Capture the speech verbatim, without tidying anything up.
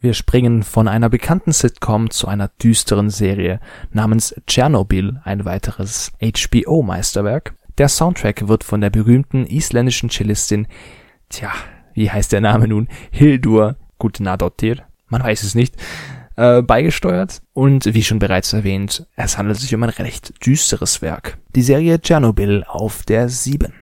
Wir springen von einer bekannten Sitcom zu einer düsteren Serie namens Tschernobyl, ein weiteres H B O-Meisterwerk. Der Soundtrack wird von der berühmten isländischen Cellistin, tja, wie heißt der Name nun? Hildur Gudnadottir, man weiß es nicht, äh, beigesteuert. Und wie schon bereits erwähnt, es handelt sich um ein recht düsteres Werk. Die Serie Tschernobyl auf der sieben.